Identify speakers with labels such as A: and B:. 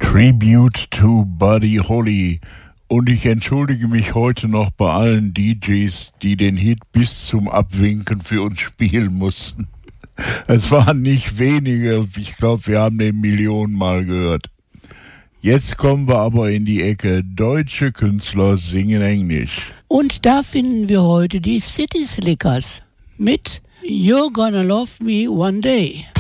A: Tribute to Buddy Holly. Und ich entschuldige mich heute noch bei allen DJs, die den Hit bis zum Abwinken für uns spielen mussten. Es waren nicht wenige, ich glaube, wir haben den Millionenmal gehört. Jetzt kommen wir aber in die Ecke, deutsche Künstler singen Englisch.
B: Und da finden wir heute die City Slickers mit You're Gonna Love Me One Day.